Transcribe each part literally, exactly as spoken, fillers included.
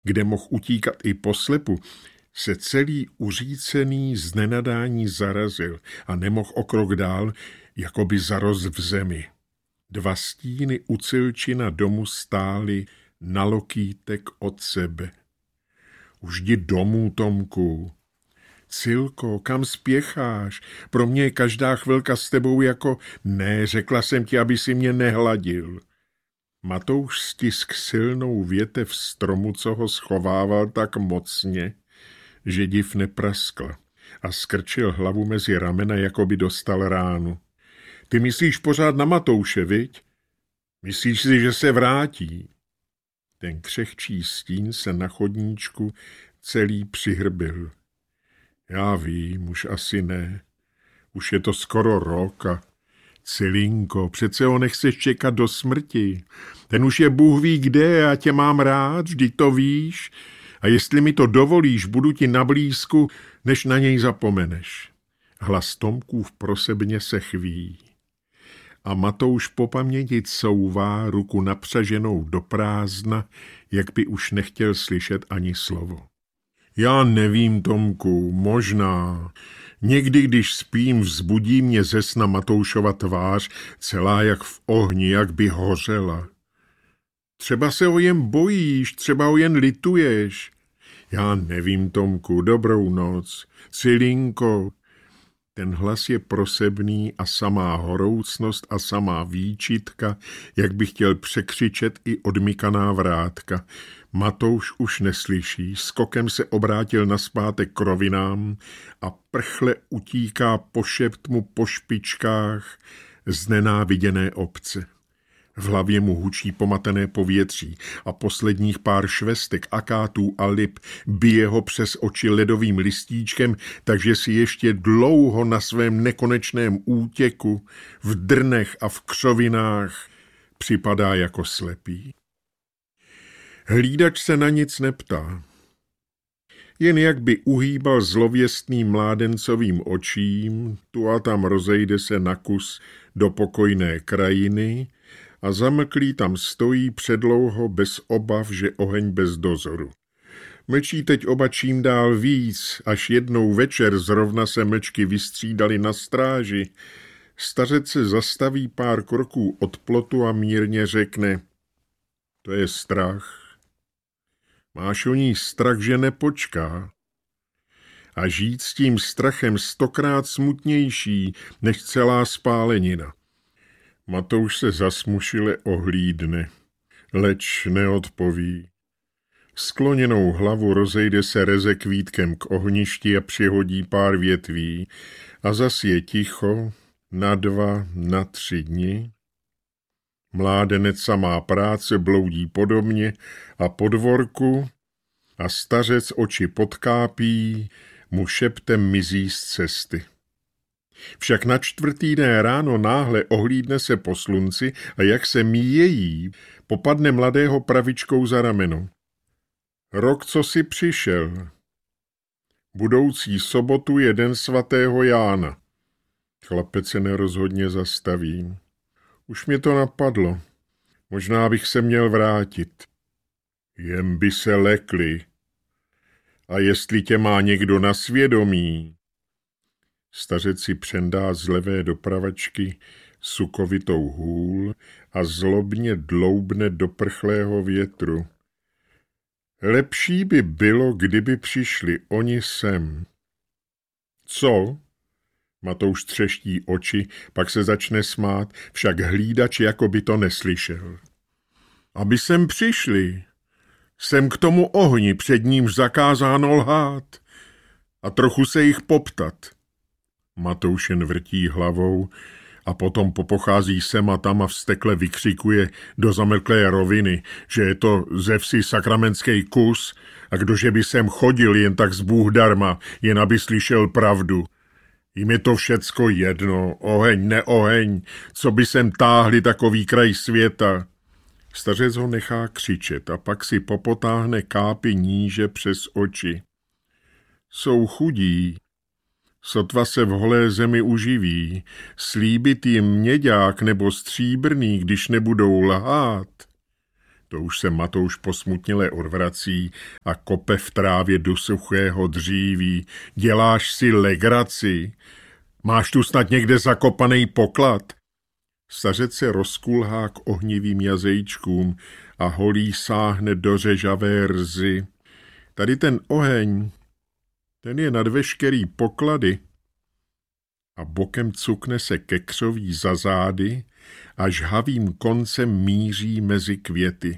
kde mohl utíkat i poslepu, se celý uřícený z nenadání zarazil a nemohl o krok dál, jako by zarost v zemi. Dva stíny u Cilčina domu stály na lokýtek od sebe. Už jdi domů, Tomku. Cilko, kam spěcháš? Pro mě je každá chvilka s tebou jako... Ne, řekla jsem ti, aby si mě nehladil. Matouš stisk silnou větev stromu, co ho schovával tak mocně, že div nepraskla a skrčil hlavu mezi ramena, jako by dostal ránu. Ty myslíš pořád na Matouše, viď? Myslíš si, že se vrátí? Ten křehčí stín se na chodníčku celý přihrbil. Já vím, už asi ne. Už je to skoro rok a Cilinko, přece ho nechceš čekat do smrti. Ten už je Bůh ví kde a tě mám rád, vždyť to víš. A jestli mi to dovolíš, budu ti na blízku, než na něj zapomeneš. Hlas Tomkův prosebně se chví. A Matouš po paměti couvá ruku napřaženou do prázdna, jak by už nechtěl slyšet ani slovo. Já nevím, Tomku, možná. Někdy, když spím, vzbudí mě ze sna Matoušova tvář, celá jak v ohni, jak by hořela. Třeba se ho jen bojíš, třeba ho jen lituješ. Já nevím, Tomku, dobrou noc. Cilinko. Ten hlas je prosebný a samá horoucnost a samá výčitka, jak by chtěl překřičet i odmykaná vrátka. Matouš už neslyší, skokem se obrátil nazpátek k rovinám a prchle utíká po šeptmu po špičkách z nenáviděné obce. V hlavě mu hučí pomatené povětří a posledních pár švestek, akátů a lip bije ho přes oči ledovým listíčkem, takže si ještě dlouho na svém nekonečném útěku v drnech a v křovinách připadá jako slepý. Hlídač se na nic neptá. Jen jak by uhýbal zlověstným mládencovým očím, tu a tam rozejde se na kus do pokojné krajiny a zamlklý tam stojí předlouho bez obav, že oheň bez dozoru. Mlčí teď oba čím dál víc, až jednou večer zrovna se mlčky vystřídali na stráži. Stařec se zastaví pár kroků od plotu a mírně řekne: to je strach. Máš o ní strach, že nepočká. A žít s tím strachem stokrát smutnější než celá spálenina. Matouš se zasmušile ohlídne, leč neodpoví. Skloněnou hlavu rozejde se reze kvítkem k ohništi a přihodí pár větví a zas je ticho na dva, na tři dny. Mládenec samá práce bloudí podobně a po dvorku a stařec oči podkápí, mu šeptem mizí z cesty. Však na čtvrtýdné ráno náhle ohlídne se po slunci a jak se míjejí, popadne mladého pravičkou za rameno. Rok, co si přišel. Budoucí sobotu je den svatého Jána. Chlapec se nerozhodně zastaví. Už mě to napadlo. Možná bych se měl vrátit. Jen by se lekli. A jestli tě má někdo na svědomí. Stařec si přendá z levé dopravačky sukovitou hůl a zlobně dloubne do prchlého větru. Lepší by bylo, kdyby přišli oni sem. Co? Matouš třeští oči, pak se začne smát, však hlídač jako by to neslyšel. Aby sem přišli. Sem k tomu ohni, před nímž zakázáno lhát. A trochu se jich poptat. Matouš jen vrtí hlavou a potom popochází sem a tam a vztekle vykřikuje do zamlklé roviny, že je to ze vsi sakramentský kus a kdože by sem chodil jen tak z Bůh darma, jen aby slyšel pravdu. Jim je to všecko jedno, oheň, neoheň, co by sem táhli takový kraj světa. Stařec ho nechá křičet a pak si popotáhne kápy níže přes oči. Jsou chudí, sotva se v holé zemi uživí, slíbit jim měďák nebo stříbrný, když nebudou lhát. To už se Matouš posmutněle odvrací a kope v trávě do suchého dříví. Děláš si legraci? Máš tu snad někde zakopaný poklad? Stařec se rozkulhá k ohnivým jazejčkům a holí sáhne do řežavé rzy. Tady ten oheň, ten je nad veškerý poklady. A bokem cukne se ke křoví za zády a žhavým koncem míří mezi květy.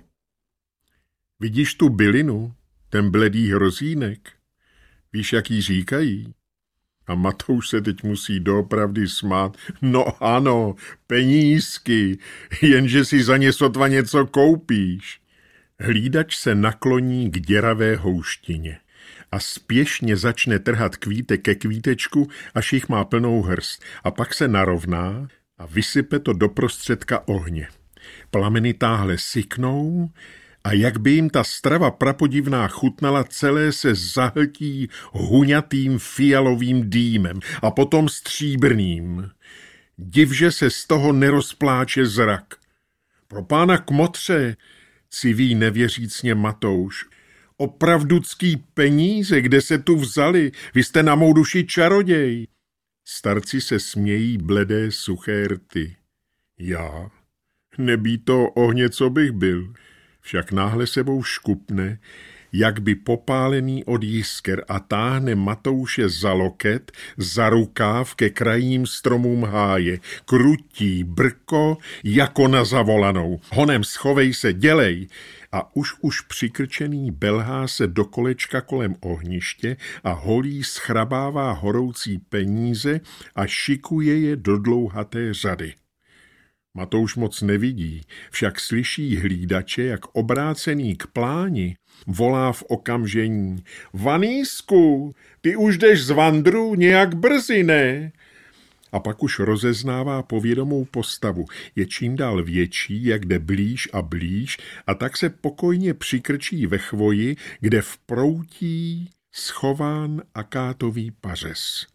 Vidíš tu bylinu, ten bledý hrozínek? Víš, jak jí říkají? A Matouš se teď musí doopravdy smát. No ano, penízky, jenže si za ně sotva něco koupíš. Hlídač se nakloní k děravé houštině a spěšně začne trhat kvítek ke kvítečku, až jich má plnou hrst, a pak se narovná a vysype to do prostředka ohně. Plameny táhle syknou a jak by jim ta strava prapodivná chutnala, celé se zahltí huňatým fialovým dýmem a potom stříbrným. Divže se z toho nerozpláče zrak. Pro pána kmotře, civí nevěřícně Matouš, opravducký peníze, kde se tu vzali, vy jste na mou duši čaroděj. Starci se smějí bledé suché rty. Já? Nebý to ohně, co bych byl. Však náhle sebou škupne, jak by popálený od jisker, a táhne Matouše za loket, za rukáv ke krajním stromům háje. Krutí brko jako na zavolanou. Honem schovej se, dělej. A už už přikrčený belhá se do kolečka kolem ohniště a holí schrabává horoucí peníze a šikuje je do dlouhaté řady. Matouš moc nevidí, však slyší hlídače, jak obrácený k pláni volá v okamžení: Vanýsku, ty už jdeš z vandru nějak brzy, ne? A pak už rozeznává povědomou postavu. Je čím dál větší, jak jde blíž a blíž, a tak se pokojně přikrčí ve chvoji, kde v proutí schován akátový pařez.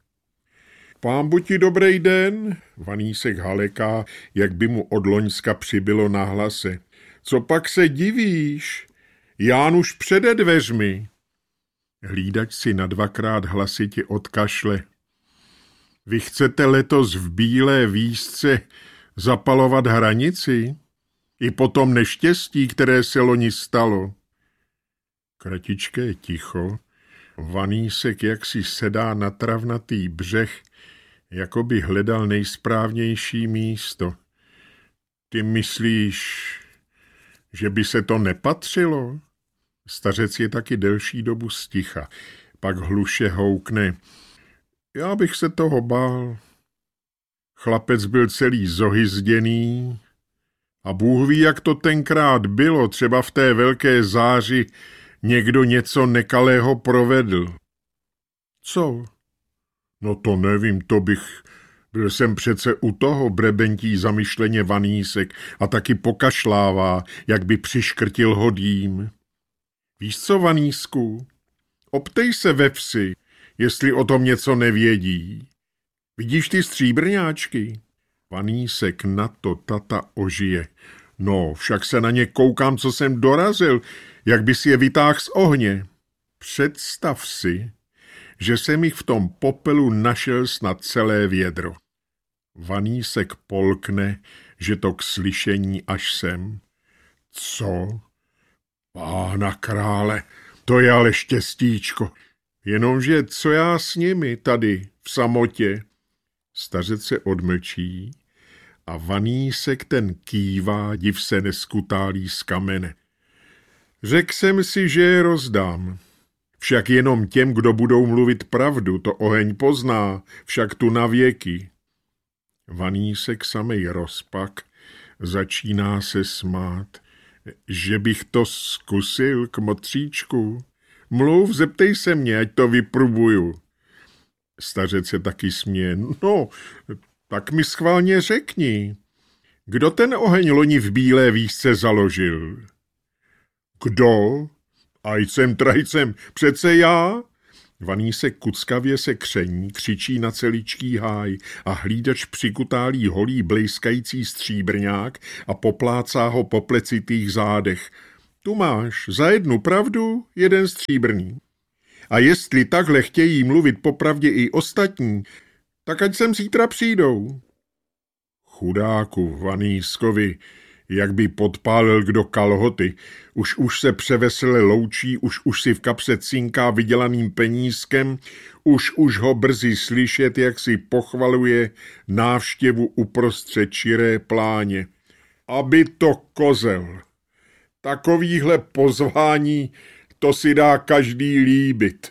Pán buď ti dobrý den, Vanýsek haleká, jak by mu od loňska přibylo na hlase. Co pak se divíš? Ján už přede dveřmi. Hlídač si na dvakrát hlasitě odkašle. Vy chcete letos v Bílé Výšce zapalovat hranici? I po tom neštěstí, které se loni stalo? Kratičké ticho. Vanýsek jaksi sedá na travnatý břeh, jako by hledal nejsprávnější místo. Ty myslíš, že by se to nepatřilo? Stařec je taky delší dobu sticha, pak hluše houkne. Já bych se toho bál. Chlapec byl celý zohyzděný a Bůh ví, jak to tenkrát bylo, třeba v té velké záři někdo něco nekalého provedl. Co? No to nevím, to bych... Byl jsem přece u toho, brebentí zamyšleně Vanýsek, a taky pokašlává, jak by přiškrtil hodím. Víš co, Vanýsku? Optej se ve vsi, jestli o tom něco nevědí. Vidíš ty stříbrňáčky? Vanýsek na to tata ožije. No, však se na ně koukám, co jsem dorazil, jak bys je vytáhl z ohně. Představ si, že jsem jich v tom popelu našel snad celé vědro. Vanýsek polkne, že to k slyšení až sem. Co? Pána krále, to je ale štěstíčko. Jenomže co já s nimi tady v samotě? Stařec se odmlčí a Vanýsek ten kývá, div se neskutálí z kamene. Řekl jsem si, že je rozdám. Však jenom těm, kdo budou mluvit pravdu, to oheň pozná, však tu na věky. Vanýsek samej rozpak začíná se smát. Že bych to zkusil, kmotříčku? Mluv, zeptej se mě, ať to vyprubuju. Stařec se taky směje. No, tak mi schválně řekni. Kdo ten oheň loni v Bílé Výšce založil? Kdo? Ajcem trajcem, přece já? Vanýsek kuckavě se kření, křičí na celičký háj a hlídač přikutálí holý blejskající stříbrňák a poplácá ho po plecitých zádech. tu máš, za jednu pravdu, jeden stříbrný. A jestli takhle chtějí mluvit popravdě i ostatní, tak ať sem zítra přijdou. Chudáku Vanýskovi, jak by podpálil kdo kalhoty, už už se převesele loučí, už už si v kapse cinká vydělaným penízkem, už už ho brzy slyšet, jak si pochvaluje návštěvu uprostřed čiré pláně. Aby to kozel. Takovýhle pozvání, to si dá každý líbit.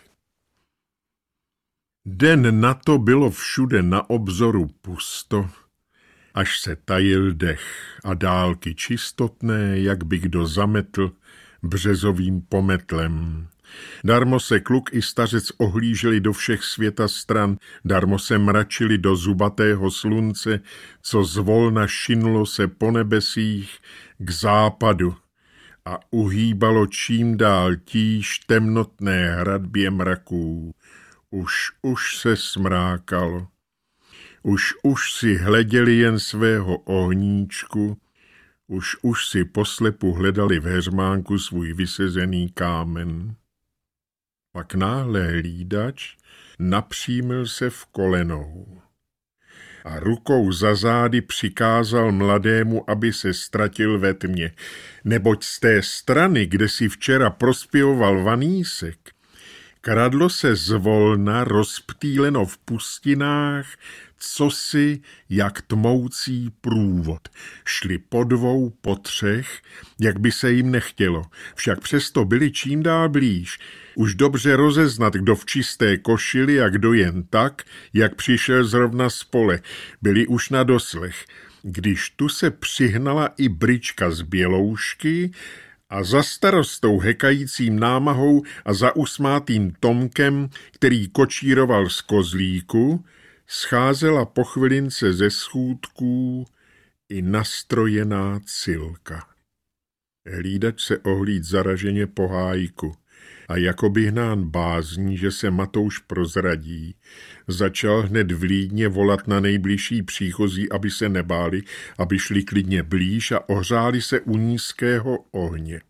Den na to bylo všude na obzoru pusto, až se tajil dech a dálky čistotné, jak by kdo zametl březovým pometlem. Darmo se kluk i stařec ohlíželi do všech světa stran, darmo se mračili do zubatého slunce, co zvolna šinulo se po nebesích k západu a uhýbalo čím dál tíž temnotné hradbě mraků. Už, už se smrákalo. Už, už si hleděli jen svého ohníčku, už, už si poslepu hledali v heřmánku svůj vysezený kámen. Pak náhle hlídač napřímil se v kolenou a rukou za zády přikázal mladému, aby se ztratil ve tmě, neboť z té strany, kde si včera prospěvoval Vanýsek, kradlo se zvolna rozptýleno v pustinách cosi jak tmoucí průvod. Šli po dvou, po třech, jak by se jim nechtělo, však přesto byli čím dál blíž. Už dobře rozeznat, kdo v čisté košili a kdo jen tak, jak přišel zrovna z pole. Byli už na doslech, když tu se přihnala i Bryčka z Běloušky a za starostou hekajícím námahou a za usmátým Tomkem, který kočíroval z kozlíku, scházela po chvilince ze schůdků i nastrojená Cilka. Hlídač se ohlíd zaraženě po hájku a jakoby hnán bázní, že se Matouš prozradí, začal hned vlídně volat na nejbližší příchozí, aby se nebáli, aby šli klidně blíž a ohřáli se u nízkého ohně.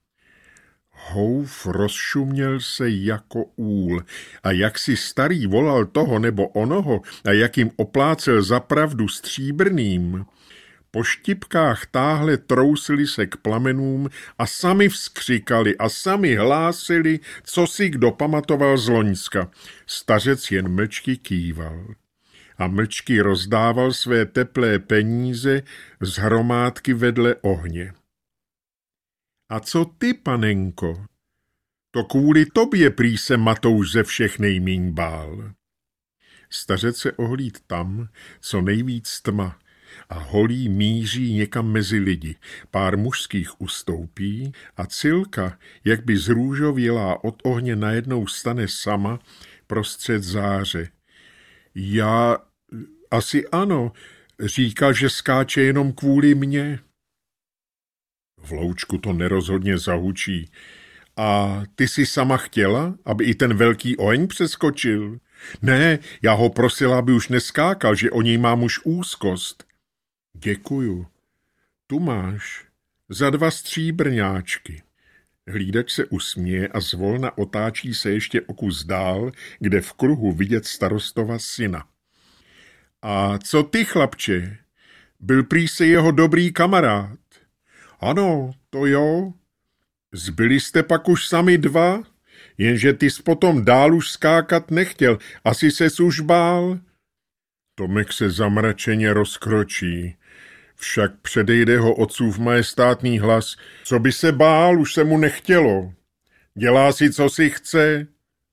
Houf rozšuměl se jako úl a jak si starý volal toho nebo onoho a jak jim oplácel za pravdu stříbrným, po štipkách táhle trousili se k plamenům a sami vzkřikali a sami hlásili, co si kdo pamatoval z Loňska. Stařec jen mlčky kýval a mlčky rozdával své teplé peníze z hromádky vedle ohně. A co ty, panenko? To kvůli tobě prý se Matouš ze všech nejmíň bál. Stařec se ohlíd tam, co nejvíc tma, a holí míří někam mezi lidi. Pár mužských ustoupí a Cilka, jak by zrůžovělá od ohně najednou stane sama prostřed záře. Já asi ano, říkal, že skáče jenom kvůli mně. V loučku to nerozhodně zahučí. A ty jsi sama chtěla, aby i ten velký oheň přeskočil? Ne, já ho prosila, aby už neskákal, že o něj mám už úzkost. Děkuju. Tu máš. Za dva stříbrňáčky. Hlídač se usměje a zvolna otáčí se ještě o kus dál, kde v kruhu vidět starostova syna. A co ty, chlapče? Byl prý se jeho dobrý kamarád. Ano, to jo. Zbyli jste pak už sami dva, jenže ty jsi potom dál už skákat nechtěl, asi ses už bál. Tomek se zamračeně rozkročí, však předejde ho otcův majestátný hlas, co by se bál, už se mu nechtělo. Dělá si, co si chce.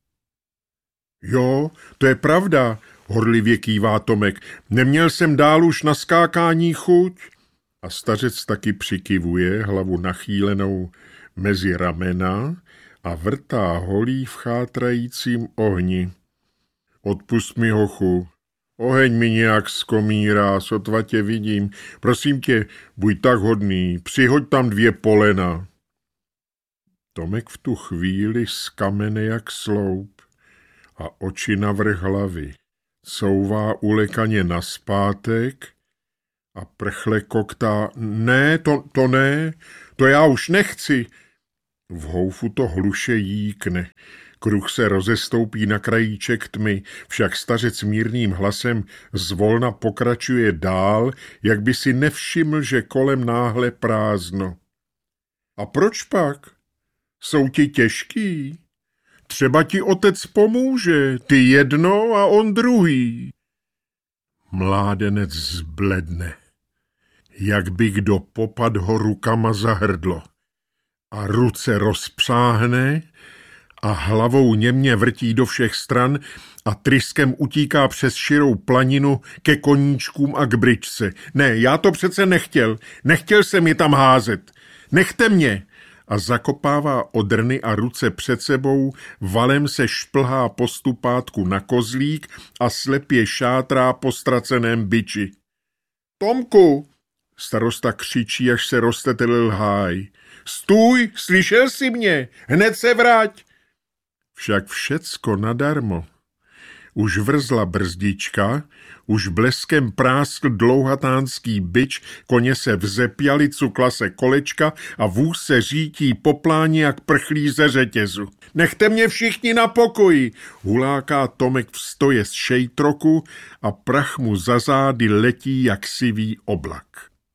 Jo, to je pravda, horlivě kývá Tomek, neměl jsem dál už na skákání chuť. A stařec taky přikivuje, hlavu nachýlenou mezi ramena a vrtá holí v chátrajícím ohni. Odpust mi, hochu, oheň mi nějak zkomírá, sotva tě vidím. Prosím tě, buď tak hodný, přihoď tam dvě polena. Tomek v tu chvíli skamene jak sloup a oči navrch hlavy. Couvá ulekaně naspátek a prchle koktá. Ne, to, to ne, to já už nechci. V houfu to hluše jíkne. Kruh se rozestoupí na krajíček tmy, však stařec mírným hlasem zvolna pokračuje dál, jak by si nevšiml, že kolem náhle prázdno. A proč pak? Jsou ti těžký? Třeba ti otec pomůže, ty jedno a on druhý. Mládenec zbledne, jak by kdo popad ho rukama za hrdlo. A ruce rozpřáhne a hlavou němě vrtí do všech stran a tryskem utíká přes širou planinu ke koníčkům a k bryčce. Ne, já to přece nechtěl, nechtěl jsem je tam házet. Nechte mě! A zakopává odrny a ruce před sebou, valem se šplhá po stupátku na kozlík a slepě šátrá po ztraceném biči. Tomku! Starosta křičí, až se roztetelil háj. Stůj, slyšel jsi mě, hned se vrať! Však všecko nadarmo. Už vrzla brzdička, už bleskem práskl dlouhatánský bič, koně se vzepěli, cukla se kolečka a vůz se řítí po pláni jak prchlí ze řetězu. Nechte mě všichni na pokoji, huláká Tomek v stoje z šejtroku a prach mu za zády letí jak sivý oblak.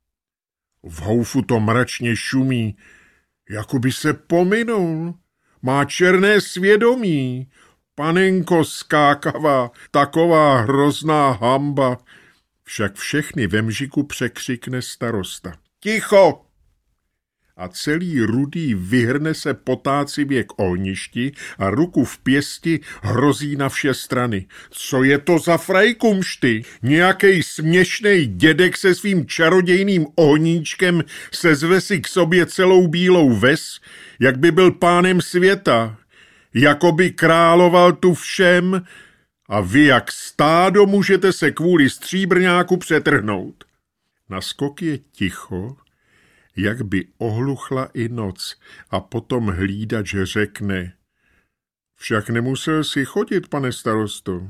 V houfu to mračně šumí, jako by se pominul. Má černé svědomí. Panenko skákavá, taková hrozná hamba. Však všechny ve mžiku překřikne starosta. Ticho! A celý rudý vyhrne se potácivě k ohništi a ruku v pěsti hrozí na vše strany. Co je to za frajkumšty? Nějakej směšnej dědek se svým čarodějným ohníčkem sezve si k sobě celou bílou ves, jak by byl pánem světa, jako by královal tu všem a vy jak stádo můžete se kvůli stříbrňáku přetrhnout. Na skok je ticho, jak by ohluchla i noc a potom hlídač řekne. Však nemusel si chodit, pane starosto.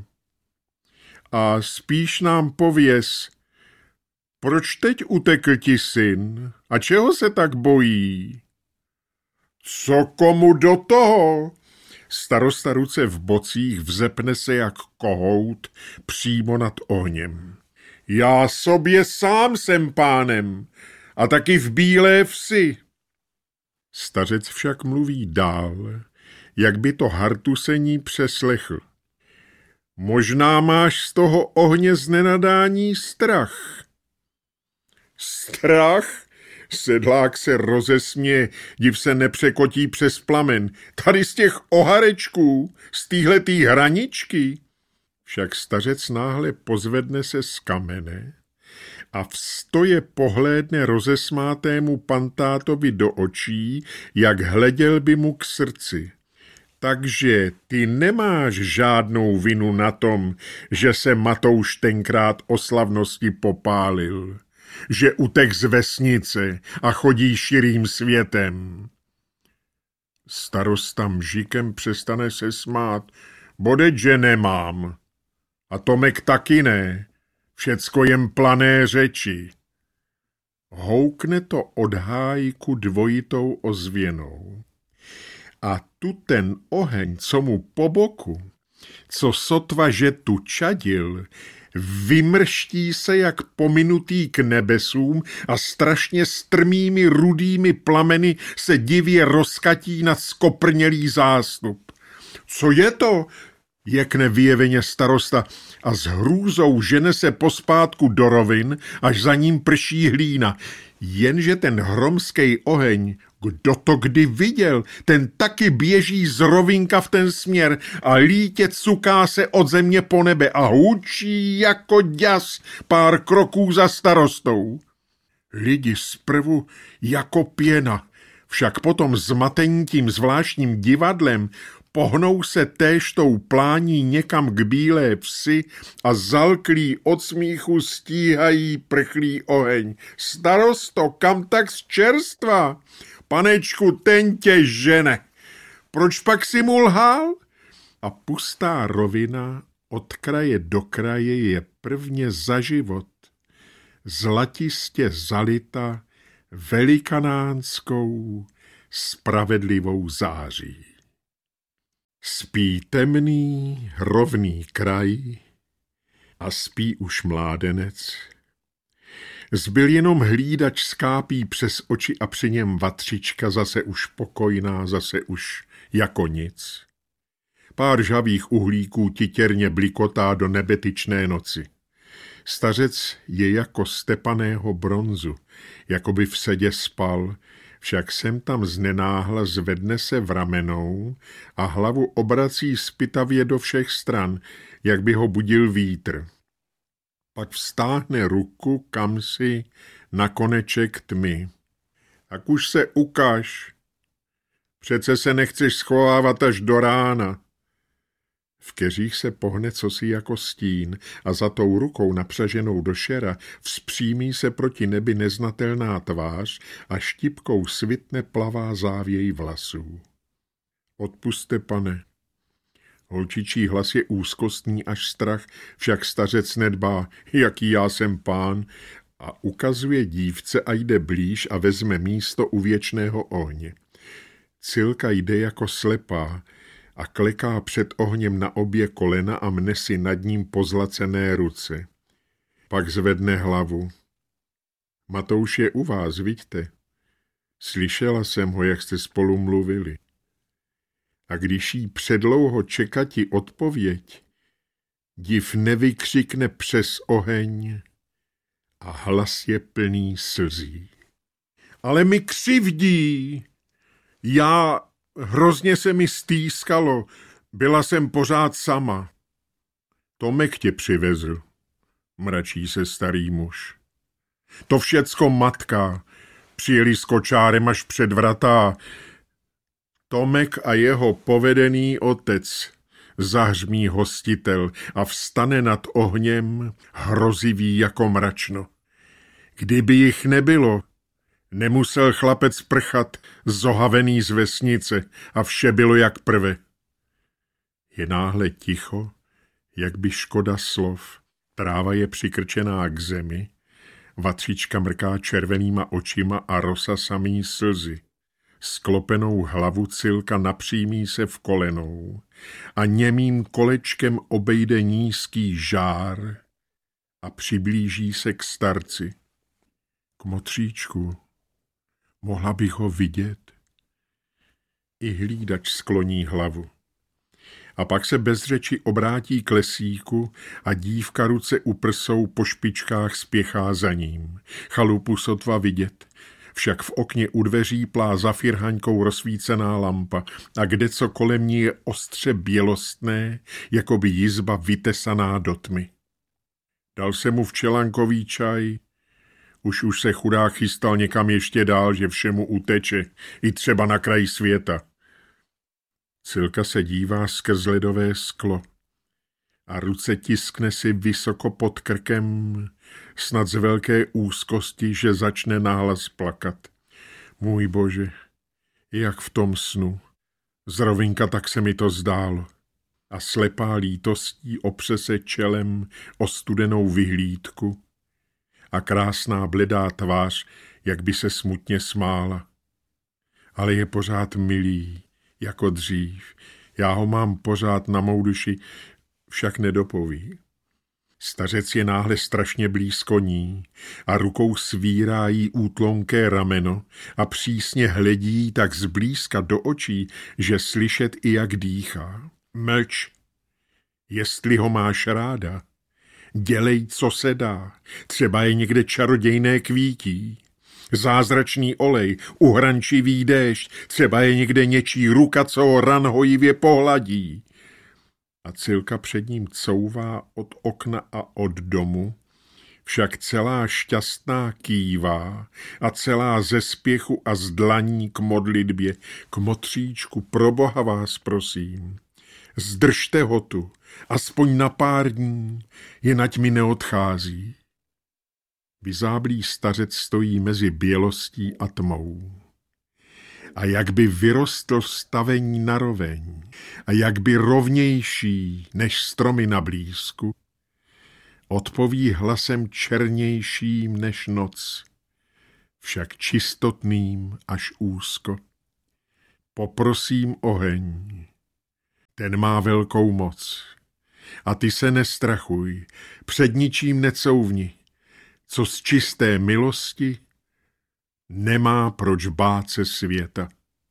A spíš nám pověz, proč teď utekl ti syn a čeho se tak bojí? Co komu do toho? Starosta ruce v bocích vzepne se jak kohout přímo nad ohněm. Já sobě sám jsem pánem a taky v Bílé vsi. Stařec však mluví dál, jak by to hartusení přeslechl. Možná máš z toho ohně z nenadání strach. Strach? Sedlák se rozesměje, div se nepřekotí přes plamen. Tady z těch oharečků, z téhletý hraničky. Však stařec náhle pozvedne se z kamene a v stoje pohlédne rozesmátému pantátovi do očí, jak hleděl by mu k srdci. Takže ty nemáš žádnou vinu na tom, že se Matouš tenkrát o slavnosti popálil, že utek z vesnice a chodí širým světem. Starosta mžikem přestane se smát. Bodeť, že nemám. A Tomek taky ne. Všecko jen plané řeči. Houkne to od hájku dvojitou ozvěnou. A tu ten oheň, co mu po boku, co sotva, že tu čadil, vymrští se jak pominutý k nebesům a strašně strmými rudými plameny se divě rozkatí nad skoprnělý zástup. Co je to? Jekne vyjeveně starosta a s hrůzou žene se pospátku do rovin, až za ním prší hlína. Jenže ten hromskej oheň, kdo to kdy viděl, ten taky běží z rovinka v ten směr a lítě cuká se od země po nebe a hučí jako děs pár kroků za starostou. Lidi zprvu jako pěna, však potom zmatení tím zvláštním divadlem pohnou se též tou plání někam k Bílé vsi a zalklí od smíchu stíhají prchlý oheň. Starosto, kam tak z čerstva? Panečku, ten tě žene. Proč pak si mu lhal? A pustá rovina od kraje do kraje je prvně za život zlatistě zalita velikanánskou spravedlivou září. Spí temný, rovný kraj a spí už mládenec. Zbyl jenom hlídač skápí přes oči a při něm vatřička zase už pokojná, zase už jako nic. Pár žhavých uhlíků titěrně blikotá do nebetyčné noci. Stařec je jako stepaného bronzu, jako by v sedě spal, však sem tam znenáhla zvedne se v ramenou a hlavu obrací zpytavě do všech stran, jak by ho budil vítr. Pak vztáhne ruku kamsi na koneček tmy. Tak už se ukaž. Přece se nechceš schovávat až do rána. V keřích se pohne cosi jako stín a za tou rukou napřaženou do šera vzpřímí se proti nebi neznatelná tvář a štipkou svitne plavá závěj vlasů. Odpuste, pane. Holčičí hlas je úzkostný až strach, však stařec nedbá, jaký já jsem pán, a ukazuje dívce a jde blíž a vezme místo u věčného ohně. Cilka jde jako slepá a kleká před ohněm na obě kolena a mne si nad ním pozlacené ruce. Pak zvedne hlavu. Matouš je u vás, vidíte? Slyšela jsem ho, jak jste spolu mluvili. A když jí předlouho čekati odpověď, div nevykřikne přes oheň a hlas je plný slzí. Ale mi křivdí! Já, hrozně se mi stýskalo, byla jsem pořád sama. Tomek tě přivezl, mračí se starý muž. To všecko matka, přijeli s kočárem až před vrata. Tomek a jeho povedený otec, zahřmí hostitel a vstane nad ohněm, hrozivý jako mračno. Kdyby jich nebylo, nemusel chlapec prchat, zohavený z vesnice, a vše bylo jak prve. Je náhle ticho, jak by škoda slov. Tráva je přikrčená k zemi, vatřička mrká červenýma očima a rosa samý slzy. Sklopenou hlavu Cilka napřímí se v kolenou a němým kolečkem obejde nízký žár a přiblíží se k starci. Kmotříčku, mohla bych ho vidět? I hlídač skloní hlavu. A pak se bez řeči obrátí k lesíku a dívka ruce u prsou po špičkách spěchá za ním. Chalupu sotva vidět, však v okně u dveří plá zafirhaňkou rozsvícená lampa a kdeco kolem ní je ostře bělostné, jako by jizba vytesaná do tmy. Dal se mu včelankový čaj, už už se chudák chystal někam ještě dál, že všemu uteče, i třeba na kraji světa. Cilka se dívá skrz ledové sklo a ruce tiskne si vysoko pod krkem, snad z velké úzkosti, že začne nahlas plakat. Můj Bože, jak v tom snu, zrovinka tak se mi to zdálo. A slepá lítostí opře se čelem o studenou vyhlídku a krásná bledá tvář, jak by se smutně smála. Ale je pořád milý, jako dřív. Já ho mám pořád na mou duši, však nedopoví. Stařec je náhle strašně blízko ní a rukou svírá jí útlonké rameno a přísně hledí tak zblízka do očí, že slyšet i jak dýchá. Mlč, jestli ho máš ráda. Dělej, co se dá. Třeba je někde čarodějné kvítí. Zázračný olej, uhrančivý déšť, třeba je někde něčí ruka, co ho ran hojivě pohladí. A Cilka před ním couvá od okna a od domu, však celá šťastná kývá a celá ze spěchu a z dlaní k modlitbě. Kmotříčku, pro Boha vás prosím, zdržte ho tu, aspoň na pár dní, jenať mi neodchází. Vyzáblý stařec stojí mezi bělostí a tmou. A jak by vyrostl stavení na roveň, a jak by rovnější než stromy na blízku, odpoví hlasem černějším než noc, však čistotným až úzko. Poprosím oheň. Ten má velkou moc. A ty se nestrachuj, před ničím necouvni. Co z čisté milosti, nemá proč bát se světa.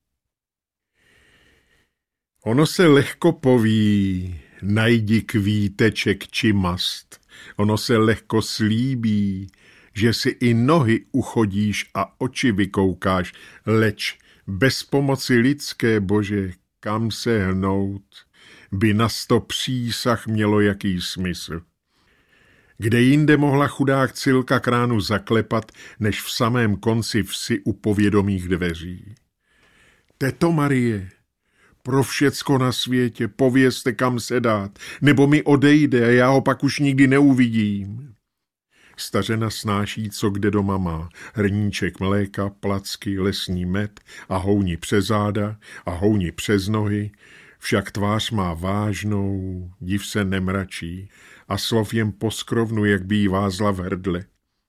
Ono se lehko poví, najdi kvíteček či mast. Ono se lehko slíbí, že si i nohy uchodíš a oči vykoukáš, leč bez pomoci lidské, Bože, kam se hnout, by na sto přísah mělo jaký smysl. Kde jinde mohla chudák Cilka kránu zaklepat, než v samém konci vsi u povědomých dveří. Teto Marie, pro všecko na světě, povězte, kam se dát, nebo mi odejde a já ho pak už nikdy neuvidím. Stařena snáší, co kde doma má, hrníček mléka, placky, lesní med a houni přes záda a houni přes nohy, však tvář má vážnou, div se nemračí a slov jen poskrovnu, jak by jí vázla v hrdle.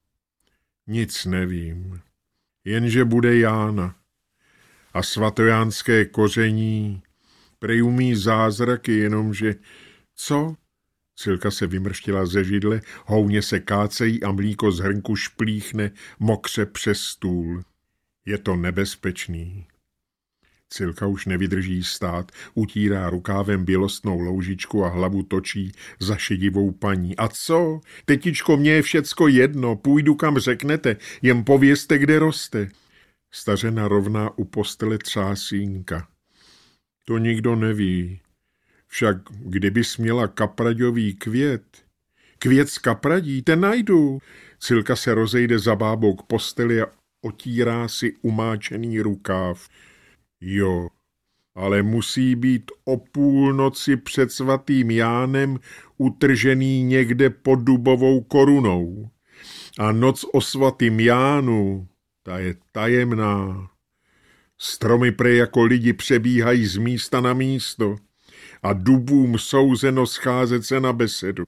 Nic nevím, jenže bude Jána a svatojánské koření prej umí zázraky, jenomže co? Cilka se vymrštila ze židle, houně se kácejí a mlíko z hrnku šplíchne mokře přes stůl. Je to nebezpečný. Cilka už nevydrží stát, utírá rukávem bělostnou loužičku a hlavu točí za šedivou paní. A co? Tetičko, mně je všecko jedno, půjdu kam řeknete, jen povězte, kde roste. Stařena rovná u postele třásínka. To nikdo neví. Však kdybys měla kapraďový květ, květ z kapradí, ten najdu. Cilka se rozejde za bábou k posteli a otírá si umáčený rukáv. Jo, ale musí být o půlnoci před svatým Jánem utržený někde pod dubovou korunou. A noc o svatým Jánu, ta je tajemná. Stromy prej jako lidi přebíhají z místa na místo a dubům souzeno scházet se na besedu.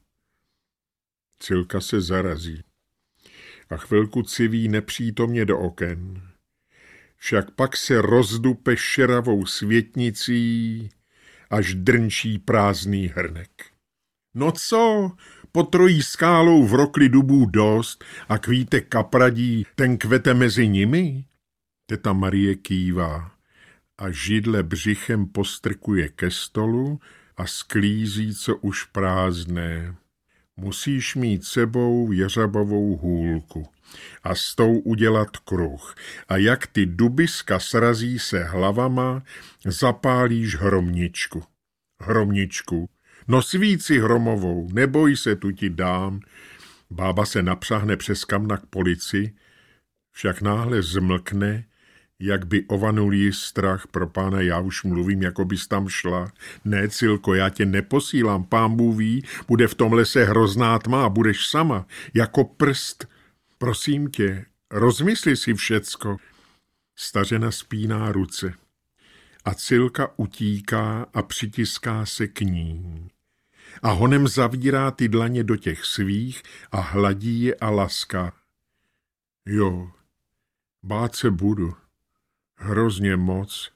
Cilka se zarazí a chvilku civí nepřítomně do oken. Však pak se rozdupe šeravou světnicí, až drnčí prázdný hrnek. No co, pod trojí skálou v rokli dubů dost a kvítek kapradí, ten kvete mezi nimi? Teta Marie kývá a židle břichem postrkuje ke stolu a sklízí, co už prázdné. Musíš mít sebou jeřabovou hůlku a s tou udělat kruh. A jak ty dubiska srazí se hlavama, zapálíš hromničku. Hromničku, no svíci hromovou, neboj se, tu ti dám. Bába se napřahne přes kamna k polici, však náhle zmlkne, jak by ovanul jí strach. Pro pána, já už mluvím, jako bys tam šla. Ne, Cilko, já tě neposílám, pán Bůh ví, bude v tom lese hrozná tma a budeš sama, jako prst. Prosím tě, rozmysli si všecko. Stařena spíná ruce a Cilka utíká a přitiská se k ní. A honem zavírá ty dlaně do těch svých a hladí je a laská. Jo, bát se budu. Hrozně moc.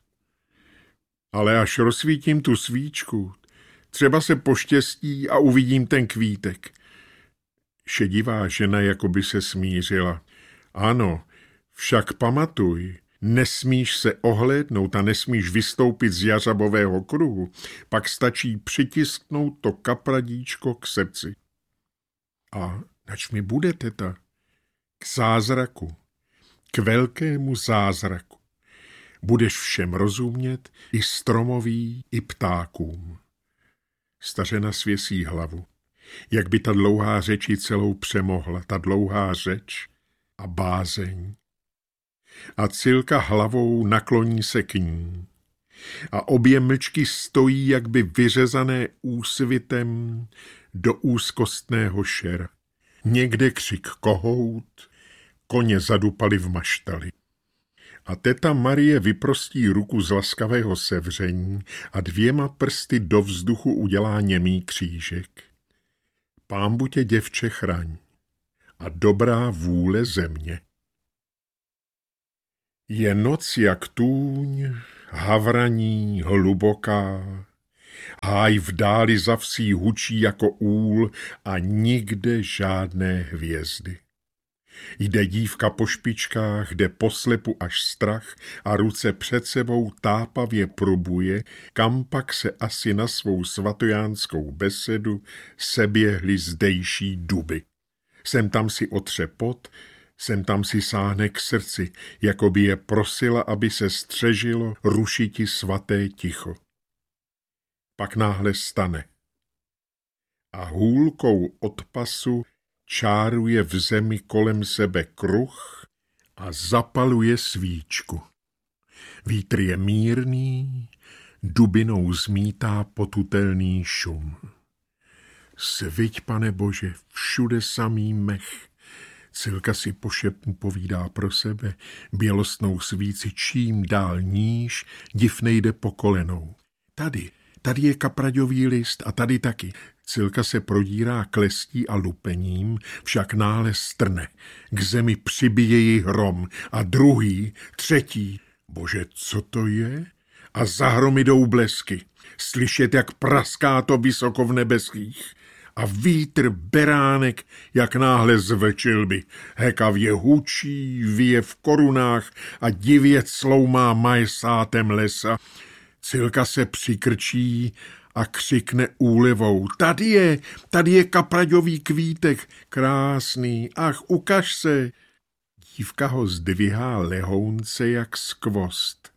Ale až rozsvítím tu svíčku, třeba se poštěstí a uvidím ten kvítek. Šedivá žena jako by se smířila. Ano, však pamatuj, nesmíš se ohlédnout a nesmíš vystoupit z jařabového kruhu, pak stačí přitisknout to kapradíčko k srdci. A nač mi bude, teta? K zázraku, k velkému zázraku. Budeš všem rozumět, i stromoví, i ptákům. Stařena svěsí hlavu. Jak by ta dlouhá řeč ji celou přemohla, ta dlouhá řeč a bázeň. A Cilka hlavou nakloní se k ní. A obě mlčky stojí, jak by vyřezané úsvitem do úzkostného šera. Někde křik kohout, koně zadupali v maštali. A teta Marie vyprostí ruku z laskavého sevření a dvěma prsty do vzduchu udělá němý křížek. Pánbu tě, děvče, chraň a dobrá vůle země. Je noc jak tůň, havraní hluboká, háj v dáli za vsí hučí jako úl a nikde žádné hvězdy. Jde dívka po špičkách, jde poslepu až strach a ruce před sebou tápavě probuje, kam pak se asi na svou svatojánskou besedu seběhly zdejší duby. Sem tam si otře pot, sem tam si sáhne k srdci, jako by je prosila, aby se střežilo rušiti svaté ticho. Pak náhle stane a hůlkou od pasu čáruje v zemi kolem sebe kruh a zapaluje svíčku. Vítr je mírný, dubinou zmítá potutelný šum. Sviť, Pane Bože, všude samý mech. Cilka si po šepnu povídá pro sebe, bělostnou svíci čím dál níž, div nejde po kolenou. Tady, tady je kapraďový list a tady taky. Cilka se prodírá klestí a lupením, však náhle strne. K zemi přibije ji hrom a druhý, třetí. Bože, co to je? A za hrom jdou blesky. Slyšet, jak praská to vysoko v nebeských. A vítr beránek, jak náhle zvečil by. Hekavě hučí, vyje v korunách a divě cloumá majesátem lesa. Cilka se přikrčí a křikne úlevou. Tady je, tady je kapraďový kvítek, krásný, ach, ukaž se. Dívka ho zdvihá lehounce jak skvost.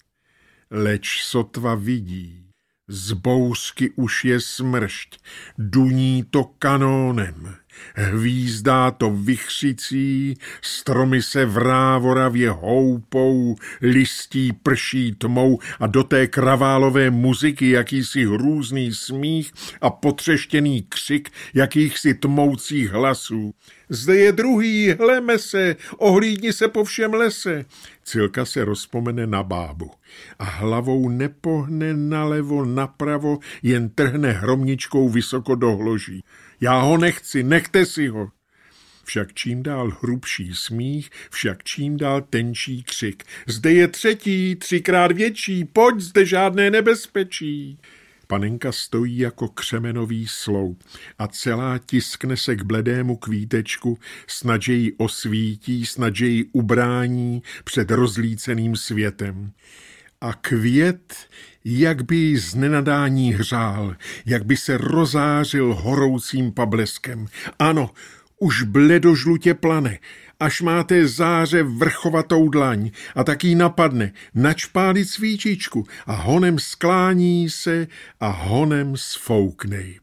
Leč sotva vidí, z bouřky už je smršť, duní to kanónem, hvízdá to vichřicí, stromy se vrávoravě houpou, listí prší tmou a do té kraválové muziky jakýsi hrůzný smích a potřeštěný křik jakýchsi tmoucích hlasů. Zde je druhý, hleme se, ohlídni se po všem lese. Cilka se rozpomene na bábu a hlavou nepohne nalevo, napravo, jen trhne hromničkou vysoko do hloží. Já ho nechci, nechte si ho. Však čím dál hrubší smích, však čím dál tenčí křik. Zde je třetí, třikrát větší, pojď, zde žádné nebezpečí. Panenka stojí jako křemenový sloup a celá tiskne se k bledému kvítečku, snad že ji osvítí, snad že ji ubrání před rozlíceným světem. A květ, jak by ji z nenadání hřál, jak by se rozářil horoucím pableskem. Ano, už bledožlutě plane, až máte záře vrchovatou dlaň a tak jí napadne načpálit svíčičku a honem sklání se a honem sfouknej.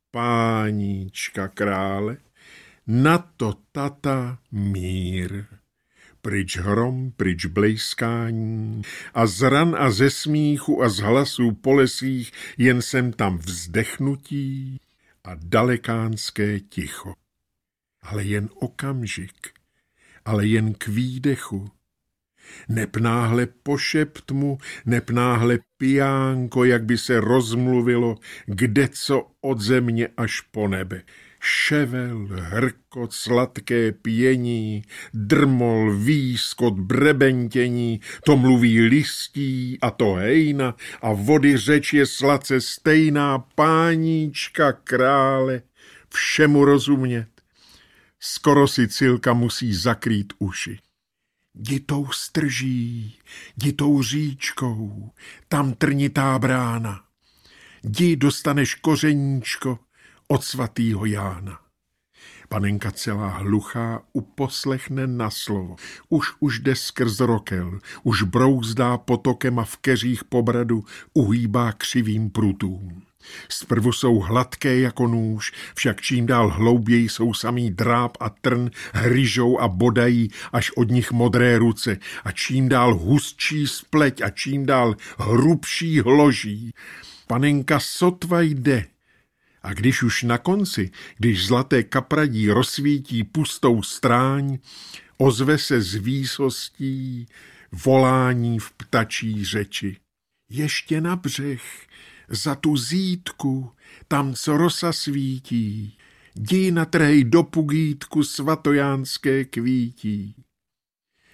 Páníčka krále, na to tata mír. Pryč hrom, pryč blejskání a z ran a ze smíchu a z hlasů po lesích jen sem tam vzdechnutí a dalekánské ticho. Ale jen okamžik, ale jen k výdechu. Neb náhle pošeptmu, neb náhle pijánko, jak by se rozmluvilo, kdeco od země až po nebe. Ševel, hrkot, sladké pění, drmol, výskot, brebentění, to mluví listí a to hejna a vody řeč je sladce stejná, páníčka krále, všemu rozumět. Skoro si Cilka musí zakrýt uši. Jdi tou strží, jdi tou říčkou, tam trnitá brána. Jdi dostaneš kořeníčko od svatýho Jána. Panenka celá hluchá uposlechne na slovo. Už už jde skrz rokel, už brouzdá potokem a v keřích po bradu uhýbá křivým prutům. Zprvu jsou hladké jako nůž, však čím dál hlouběji jsou samý dráp a trn, hryžou a bodají až od nich modré ruce a čím dál hustší spleť a čím dál hrubší hloží. Panenka sotva jde. A když už na konci, když zlaté kapradí rozsvítí pustou stráň, ozve se z výsostí volání v ptačí řeči. Ještě na břeh, za tu zítku, tam, co rosa svítí, jdi natrhej do pugítku svatojánské kvítí.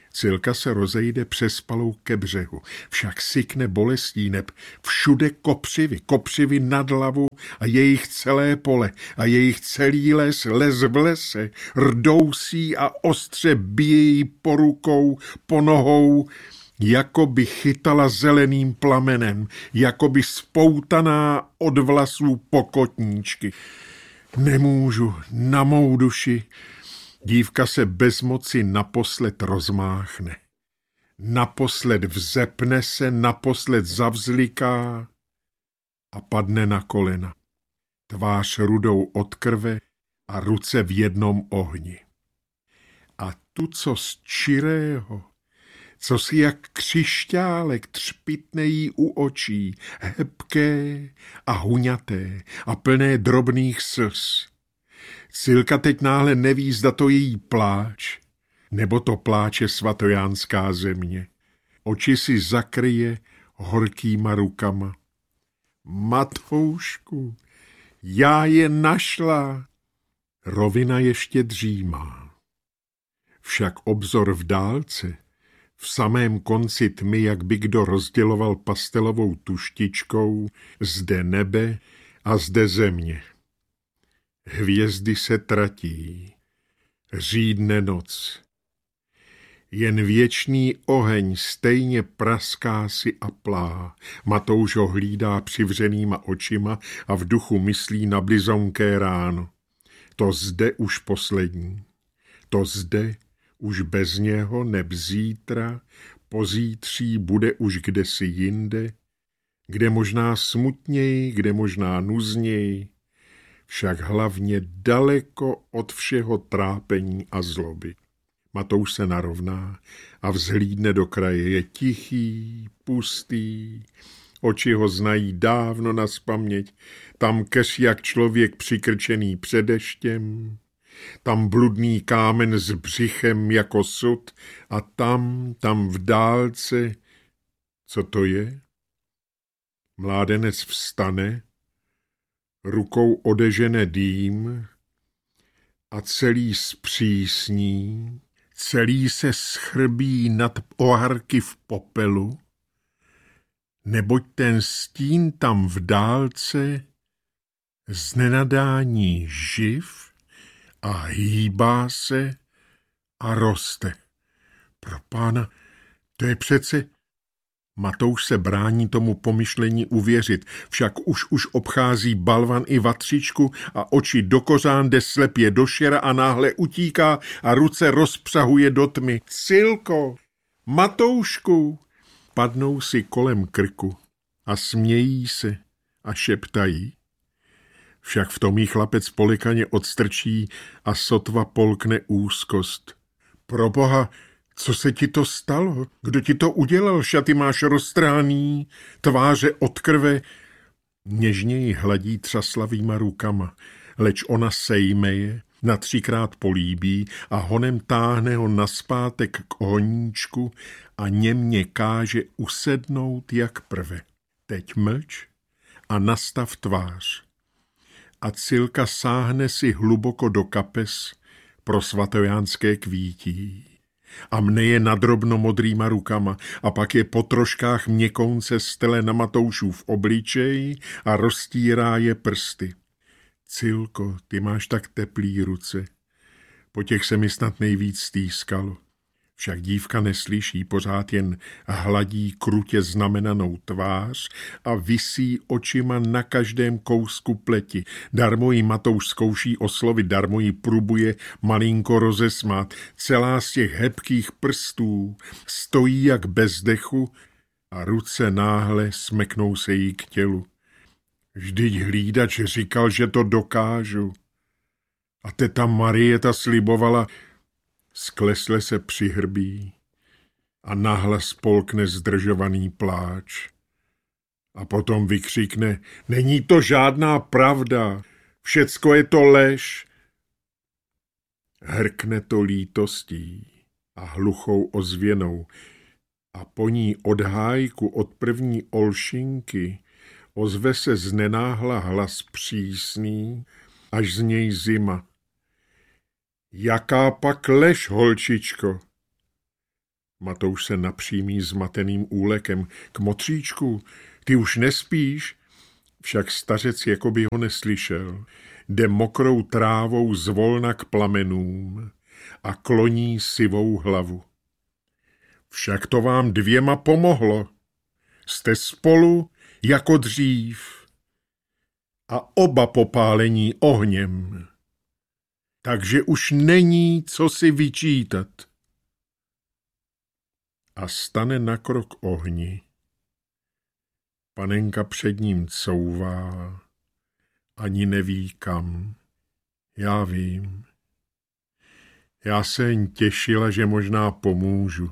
Cilka se rozejde přes palou ke břehu, však sykne bolestí, neb všude kopřivy, kopřivy nad hlavu a jejich celé pole a jejich celý les, les v lese, rdousí a ostře bíjí po rukou, po nohou, jako by chytala zeleným plamenem, jako by spoutaná od vlasů pokotníčky. Nemůžu, na mou duši. Dívka se bez moci naposled rozmáchne. Naposled vzepne se, naposled zavzliká a padne na kolena. Tvář rudou od krve a ruce v jednom ohni. A tu, co z čirého, co si jak křišťálek třpitne jí u očí, hebké a huňaté a plné drobných slz. Cilka teď náhle neví, zda to její pláč, nebo to pláče svatojánská země. Oči si zakryje horkýma rukama. Matoušku, já je našla. Rovina ještě dřímá. Však obzor v dálce, v samém konci tmy, jak by kdo rozděloval pastelovou tuštičkou, zde nebe a zde země. Hvězdy se tratí, řídne noc. Jen věčný oheň stejně praská si a plá. Matouš ho hlídá přivřenýma očima a v duchu myslí na blizonké ráno. To zde už poslední, to zde už bez něho, neb zítra, pozítří bude už kdesi jinde, kde možná smutněji, kde možná nuzněji, však hlavně daleko od všeho trápení a zloby. Matouš se narovná a vzhlídne do kraje. Je tichý, pustý, oči ho znají dávno nazpaměť, tam keř jak člověk přikrčený před deštěm, tam bludný kámen s břichem jako sud a tam, tam v dálce, co to je? Mládenec vstane, rukou odežene dým a celý zpřísní, celý se schrbí nad oharky v popelu, neboť ten stín tam v dálce z nenadání živ a hýbá se a roste. Pro pána, to je přece... Matouš se brání tomu pomyšlení uvěřit, však už už obchází balvan i vatřičku a oči do kořán jde slepě do šera a náhle utíká a ruce rozpřahuje do tmy. Cilko, Matoušku, padnou si kolem krku a smějí se a šeptají. Však v tom jí chlapec polikaně odstrčí a sotva polkne úzkost. Proboha, co se ti to stalo? Kdo ti to udělal? Šaty máš roztrhaný, tváře od krve. Něžně ji hladí třaslavýma rukama, leč ona sejme je, na třikrát políbí a honem táhne ho naspátek k ohníčku a němě káže usednout jak prve. Teď mlč a nastav tvář. A Cilka sáhne si hluboko do kapes pro svatojánské kvítí. A mne je nadrobno modrýma rukama a pak je po troškách měkounce stele na Matoušův obličej a roztírá je prsty. Cilko, ty máš tak teplý ruce, po těch se mi snad nejvíc stýskalo. Však dívka neslyší, pořád jen hladí krutě znamenanou tvář a visí očima na každém kousku pleti. Darmo jí Matouš zkouší oslovit, darmo jí prubuje malinko rozesmát. Celá z těch hebkých prstů stojí jak bez dechu a ruce náhle smeknou se jí k tělu. Vždyť hlídač říkal, že to dokážu. A teta Marieta slibovala, sklesle se přihrbí a nahlas polkne zdržovaný pláč. A potom vykřikne, není to žádná pravda, všecko je to lež. Hrkne to lítostí a hluchou ozvěnou a po ní od hájku, od první olšinky ozve se znenáhla hlas přísný, až z něj zima. Jaká pak lež, holčičko? Matouš se napřímí zmateným úlekem. K motříčku, ty už nespíš? Však stařec jakoby ho neslyšel. Jde mokrou trávou zvolna k plamenům a kloní sivou hlavu. Však to vám dvěma pomohlo. Jste spolu jako dřív a oba popálení ohněm. Takže už není co si vyčítat. A stane na krok ohni. Panenka před ním couvá, ani neví kam. Já vím. Já se jen těšila, že možná pomůžu.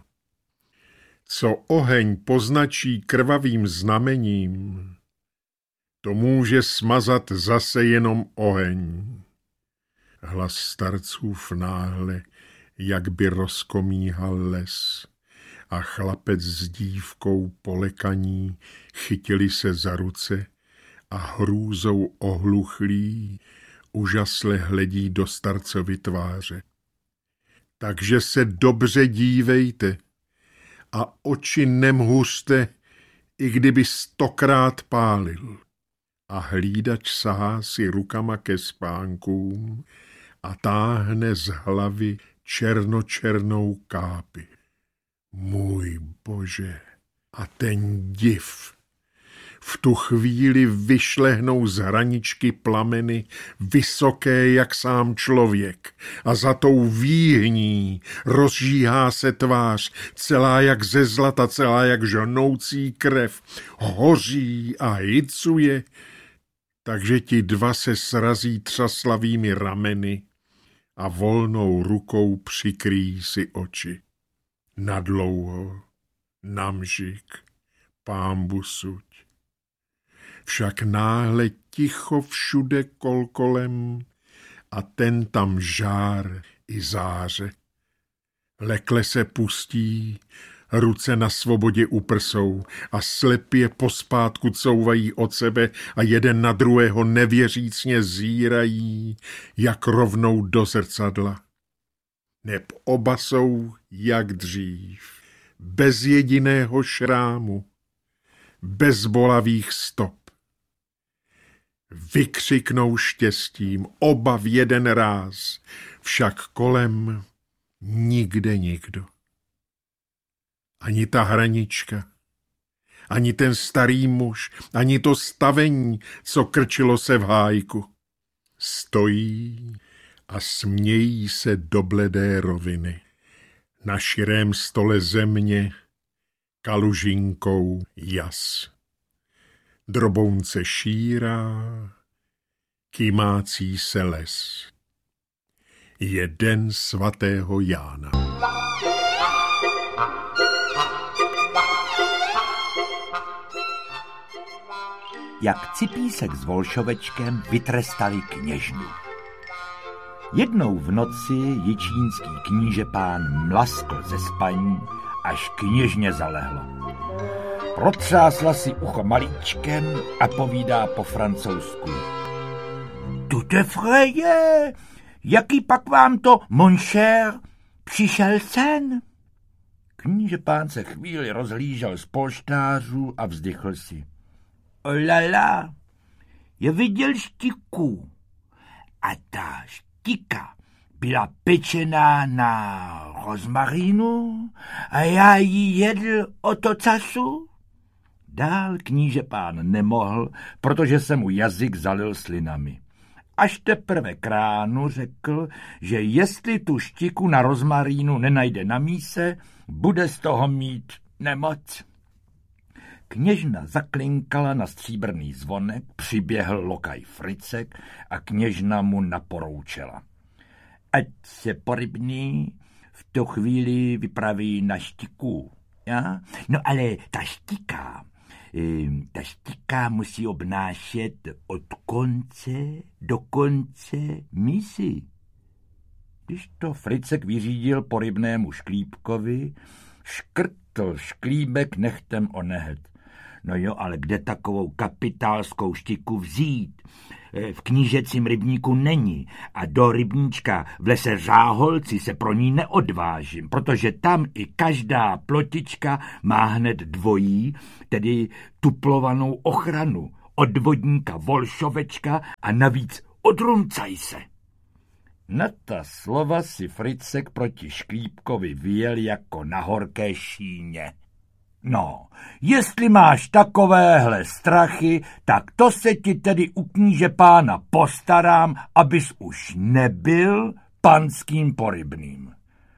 Co oheň poznačí krvavým znamením, to může smazat zase jenom oheň. Hlas starcův náhle, jak by rozkomíhal les, a chlapec s dívkou polekaní chytili se za ruce a hrůzou ohluchlí úžasle hledí do starcovy tváře. Takže se dobře dívejte a oči nemhuřte, i kdyby stokrát pálil. A hlídač sahá si rukama ke spánkům a táhne z hlavy černočernou kápi. Můj Bože, a ten div. V tu chvíli vyšlehnou z hraničky plameny, vysoké jak sám člověk, a za tou výhní rozžíhá se tvář, celá jak ze zlata, celá jak žonoucí krev, hoří a hycuje, takže ti dva se srazí třaslavými rameny a volnou rukou přikryjí si oči. Nadlouho, namžik, pánbu suď. Však náhle ticho všude kolkolem a ten tam žár i záře. Lekle se pustí, ruce na svobodě uprsou a slepě pospátku couvají od sebe a jeden na druhého nevěřícně zírají, jak rovnou do zrcadla. Neb oba jsou jak dřív, bez jediného šrámu, bez bolavých stop. Vykřiknou štěstím, oba v jeden ráz, však kolem nikde nikdo. Ani ta hranička, ani ten starý muž, ani to stavení, co krčilo se v hájku. Stojí a smějí se do bledé roviny. Na širém stole země kalužinkou jas. Drobounce šírá, kýmácí se les. Je den svatého Jána. Jak Cipísek s Volšovečkem vytrestali kněžnu. Jednou v noci jičínský knížepán mlaskl ze spaní, až kněžně zalehlo. Protřásla si ucho malíčkem a povídá po francouzsku. Tout effrayé, jaký pak vám to, mon cher, přišel sen? Knížepán se chvíli rozhlížel z polštářů a vzdychl si. Olala, je viděl štiku. A ta štika byla pečená na rozmarínu a já ji jedl o to casu. Dál knížepán nemohl, protože se mu jazyk zalil slinami. Až teprve k ránu řekl, že jestli tu štiku na rozmarínu nenajde na míse, bude z toho mít nemoc. Kněžna zaklinkala na stříbrný zvonek, přiběhl lokaj Fricek a kněžna mu naporoučela. Ať se porybný v tu chvíli vypraví na štiku. Ja? No ale ta štika, ta štika musí obnášet od konce do konce mísy. Když to Fricek vyřídil porybnému šklípkovi, škrtl šklíbek nechtem o nehet. No jo, ale kde takovou kapitálskou štiku vzít? V knížecím rybníku není a do rybníčka v lese Řáholci se pro ní neodvážím, protože tam i každá plotička má hned dvojí, tedy tuplovanou ochranu od vodníka Volšovečka a navíc odruncaj se. Na ta slova si Fricek proti Šklípkovi vyjel jako na horké šíně. No, jestli máš takovéhle strachy, tak to se ti tedy u kníže pána postarám, abys už nebyl panským porybným.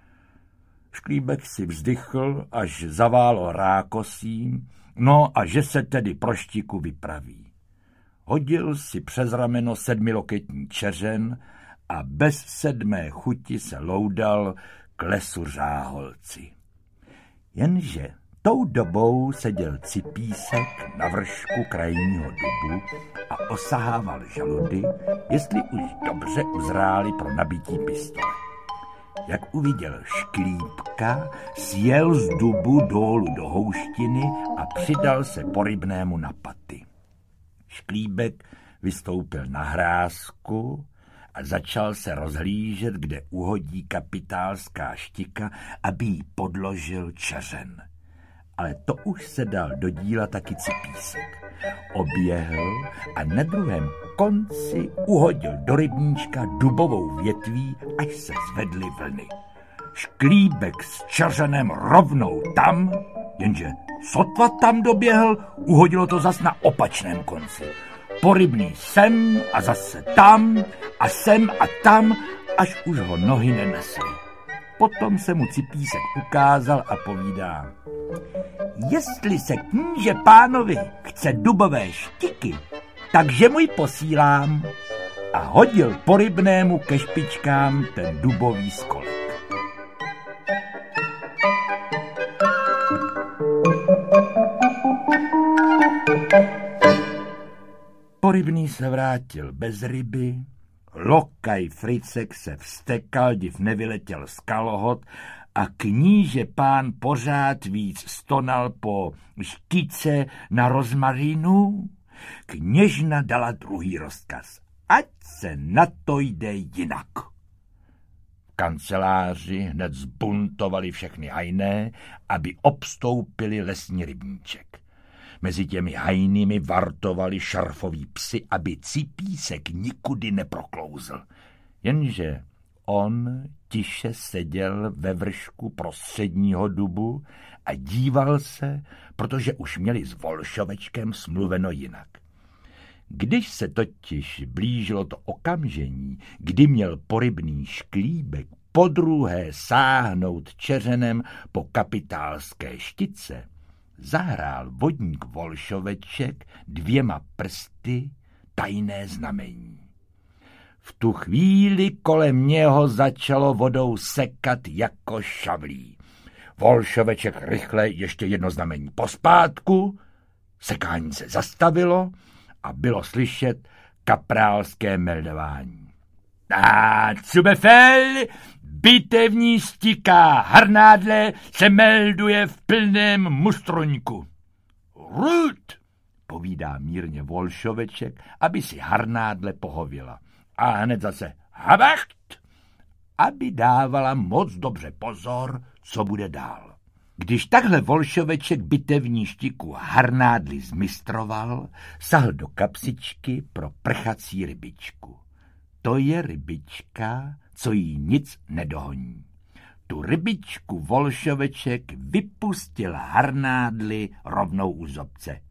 Šklíbek si vzdychl, až zaválo rákosím, no a že se tedy pro štiku vypraví. Hodil si přes rameno sedmiloketní čeřen a bez sedmé chuti se loudal k lesu Řáholci. Jenže tou dobou seděl Cipísek na vršku krajního dubu a osahával žaludy, jestli už dobře uzráli pro nabití pistole. Jak uviděl Šklípka, sjel z dubu dolů do houštiny a přidal se porybnému na paty. Šklíbek vystoupil na hrázku a začal se rozhlížet, kde uhodí kapitálská štika, aby jí podložil čeřen. Ale to už se dal do díla taky Cipísek. Oběhl a na druhém konci uhodil do rybníčka dubovou větví, až se zvedly vlny. Šklíbek s čeřenem rovnou tam, jenže sotva tam doběhl, uhodilo to zas na opačném konci. Porybný sem a zase tam a sem a tam, až už ho nohy nenesly. Potom se mu Cipísek ukázal a povídá: jestli se kníže pánovi chce dubové štiky, takže mu ji posílám. A hodil porybnému ke špičkám ten dubový skolek. Porybný se vrátil bez ryby, lokaj Fricek se vstekal, div nevyletěl z kalhot a kníže pán pořád víc stonal po štice na rozmarínu. Kněžna dala druhý rozkaz, ať se na to jde jinak. V kanceláři hned zbuntovali všechny hajné, aby obstoupili lesní rybníček. Mezi těmi hajnými vartovali šarfoví psi, aby Cipísek nikudy neproklouzl. Jenže on tiše seděl ve vršku prostředního dubu a díval se, protože už měli s Volšovečkem smluveno jinak. Když se totiž blížilo to okamžení, kdy měl porybný Šklíbek podruhé sáhnout čeřenem po kapitálské štice, zahrál vodník Volšoveček dvěma prsty tajné znamení. V tu chvíli kolem něho začalo vodou sekat jako šavlí. Volšoveček rychle ještě jedno znamení pospátku, sekání se zastavilo a bylo slyšet kaprálské meldování. A cubefel, bitevní štika Harnádle se melduje v plném mustroňku. Rud, povídá mírně Volšoveček, aby si Harnádle pohověla. A hned zase habacht, aby dávala moc dobře pozor, co bude dál. Když takhle Volšoveček bitevní štiku Harnádli zmistroval, sahl do kapsičky pro prchací rybičku. To je rybička, co jí nic nedohoní. Tu rybičku Volšoveček vypustil Harnádli rovnou u zobce.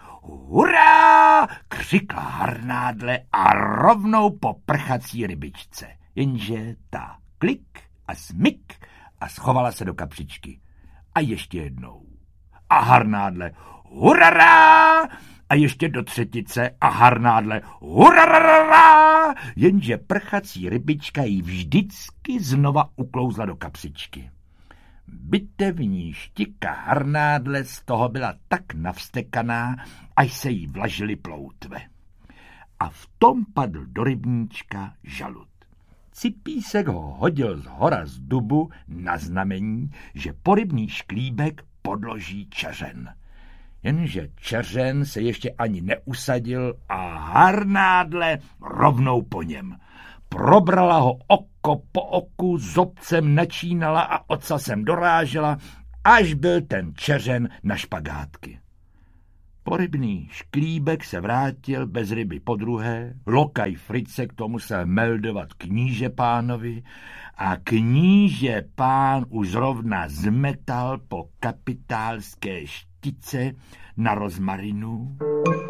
Hurá! Křikla Harnádle a rovnou po prchací rybičce. Jenže ta klik a smyk a schovala se do kapsičky. A ještě jednou. A Harnádle hurá! A ještě do třetice a Harnádle hurá! Jenže prchací rybička jí vždycky znova uklouzla do kapsičky. Bitevní štika Harnádle z toho byla tak navstekaná, až se jí vlažily ploutve. A v tom padl do rybníčka žalud. Cipísek ho hodil zhora z dubu na znamení, že porybný Šklíbek podloží čeřen. Jenže Čeřen se ještě ani neusadil a Harnádle rovnou po něm. Probrala ho oko po oku, zobcem načínala a ocasem dorážela, až byl ten Čeřen na špagátky. Porybný šklíbek se vrátil bez ryby podruhé, lokaj Frice k tomu musel meldovat kníže pánovi a kníže pán už zrovna zmetal po kapitálské štice na rozmarinu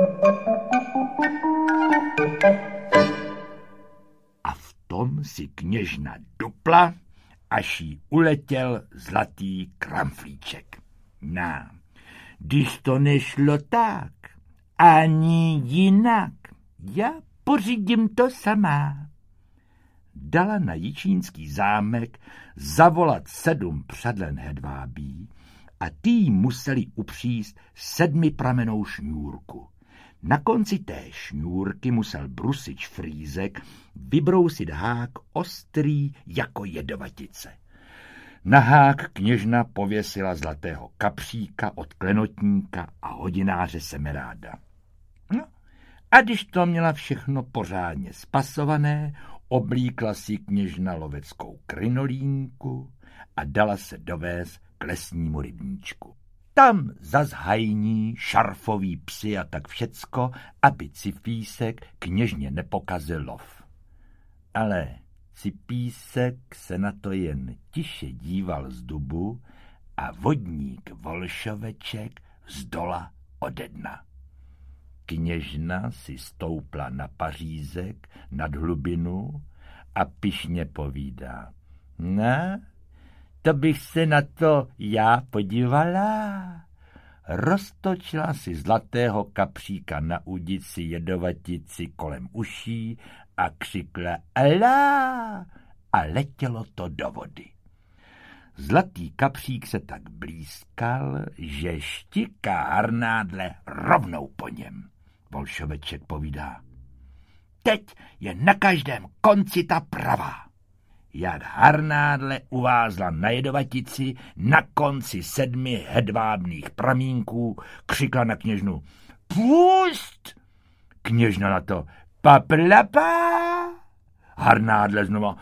a v tom si kněžna dupla, až jí uletěl zlatý kramflíček. Na, když to nešlo tak, ani jinak, já pořídím to sama. Dala na Jičínský zámek zavolat sedm přadlen hedvábí a ty museli upříst sedmipramenou šňůrku. Na konci té šňůrky musel brusič Frýzek vybrousit hák ostrý jako jedovatice. Na hák kněžna pověsila zlatého kapříka od klenotníka a hodináře Semeráda. No, a když to měla všechno pořádně spasované, oblíkla si kněžna loveckou krinolínku a dala se dovést k lesnímu rybníčku. Tam zas hajní, šarfový psi a tak všecko, aby Cipísek kněžně nepokazil lov. Ale Cipísek se na to jen tiše díval z dubu a vodník Volšoveček z dola ode dna. Kněžna si stoupla na pařízek nad hlubinu a pyšně povídá. No, to bych se na to já podívala. Roztočila si zlatého kapříka na udici jedovatici kolem uší a křikla alá a letělo to do vody. Zlatý kapřík se tak blízkal, že štiká Harnádle rovnou po něm. Volšoveček povídá. Teď je na každém konci ta pravá. Jak Harnádle uvázla na jedovatici, na konci sedmi hedvábných pramínků křikla na kněžnu. Pust! Kněžna na to. Paplapa! Harnádle znova.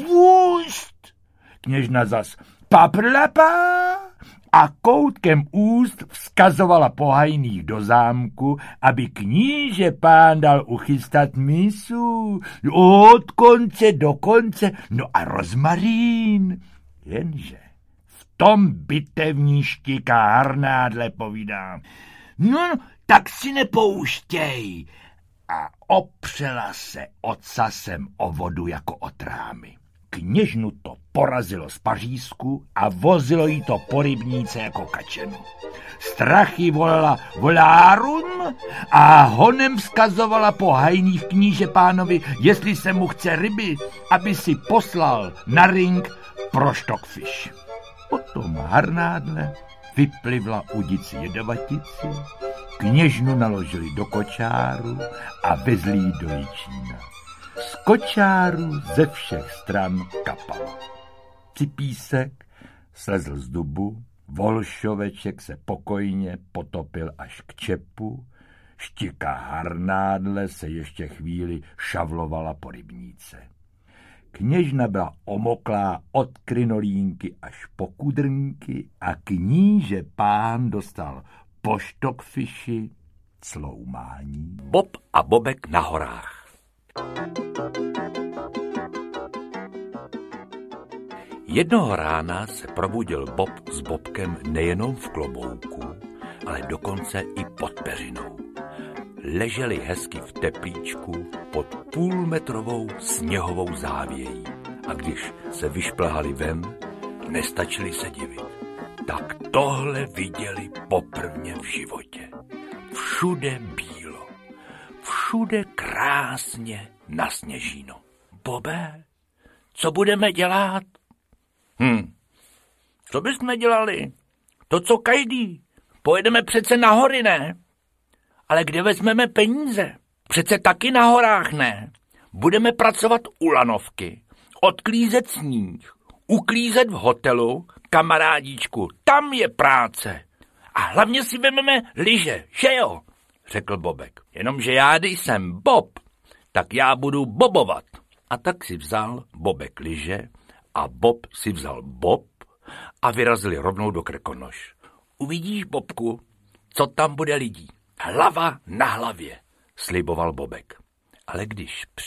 Pust! Kněžna zas. Paplapa! A koutkem úst vzkazovala pohajných do zámku, aby kníže pán dal uchystat mísu. Od konce do konce, no a rozmarín. Jenže v tom bitevní štíka Harnádle povídá. No, tak si nepouštěj. A opřela se ocasem o vodu jako o trámy. Kněžnu to porazilo z pařízku a vozilo jí to po rybníce jako kačenu. Strachy volala volárun a honem vzkazovala po hajných kníže pánovi, jestli se mu chce ryby, aby si poslal na ring pro stockfish. Potom Harnádle vyplivla udici jedovatici, kněžnu naložili do kočáru a vezli ji do Jičína. Z kočáru ze všech stran kapalo. Cipísek slezl z dubu, Volšoveček se pokojně potopil až k čepu, štika Harnádle se ještě chvíli šavlovala po rybníce. Kněžna byla omoklá od krinolínky až po kudrnky a kníže pán dostal po stockfishi cloumání. Bob a Bobek na horách. Jednoho rána se probudil Bob s Bobkem nejenom v klobouku, ale dokonce i pod peřinou. Leželi hezky v teplíčku pod půlmetrovou sněhovou závějí a když se vyšplhali ven, nestačili se divit. Tak tohle viděli poprvně v životě. Všude bílo, všude krásně nasněžíno. Bobe, co budeme dělat? Hm, co bychom dělali? To, co každý. Pojedeme přece na hory, ne? Ale kde vezmeme peníze? Přece taky na horách, ne? Budeme pracovat u lanovky, odklízet sníh, uklízet v hotelu, kamarádíčku, tam je práce. A hlavně si vezmeme lyže, že jo, řekl Bobek. Jenomže já, když jsem Bob, tak já budu bobovat. A tak si vzal Bobek lyže a Bob si vzal bob a vyrazili rovnou do Krkonoš. Uvidíš, Bobku, co tam bude lidí. Hlava na hlavě, sliboval Bobek. Ale když